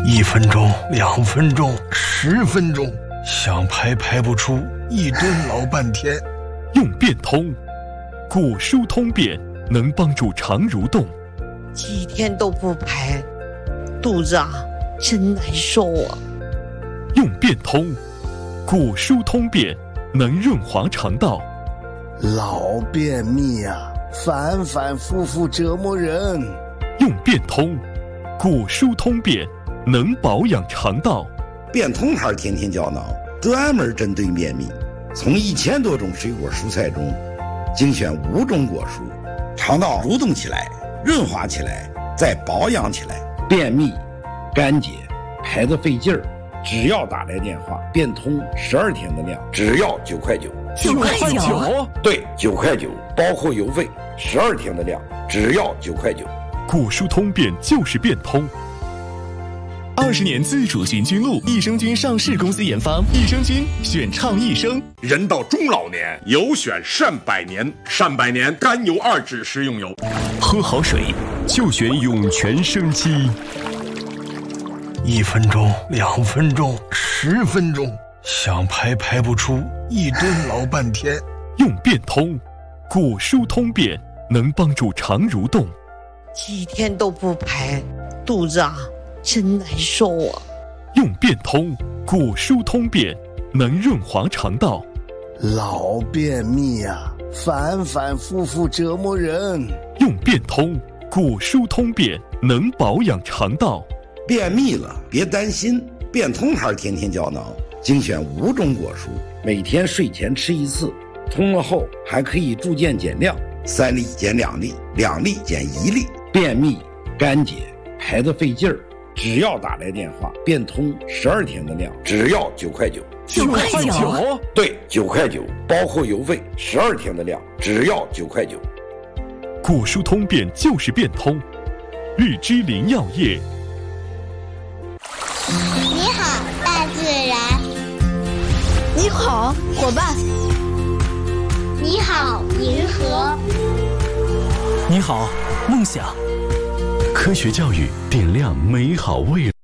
1分钟、2分钟、10分钟，想排排不出，一顿老半天。 用变通，古书通便能帮助肠蠕动。 几天都不排，肚子真难受啊。 用变通，古书通便能润滑肠道。 老便秘反反复复折磨人。 用变通，古书通便能保养肠道。 变通牌天天胶囊专门针对便秘，从1000多种水果蔬菜中精选5种果蔬，肠道蠕动起来，润滑起来，再保养起来。便秘、干结、排得费劲儿，只要打来电话，变通12天的量，只要9块9。 9块9？ 对，9块9，包括邮费，12天的量，只要9块9。 古书通便就是变通。 20年自主菌菌露，益生菌上市公司研发，益生菌选畅益生。 人到中老年，有选善百年，善百年甘油2酯食用油。 喝好水就选涌泉生机。 1分钟、2分钟、10分钟，想排排不出，一顿老半天。 用变通，古书通便能帮助肠蠕动。 几天都不排，肚子真难受啊。 用变通，古书通便能润滑肠道。 老便秘反反复复折磨人。 用变通，古书通便能保养肠道。 便秘了别担心，变通牌天天胶囊精选5种果蔬，每天睡前吃1次，通了后还可以逐渐减量，3粒减2粒，2粒减1粒。便秘、干结、排得费劲儿，只要打来电话，变通12天的量，只要9块9。 9块9？ 对，9块9，包括邮费，12天的量，只要9块9。 古书通便就是变通。绿之林药业。 你好，大自然。 你好，伙伴。 你好，银河。 你好，梦想。 科学教育点亮美好未来。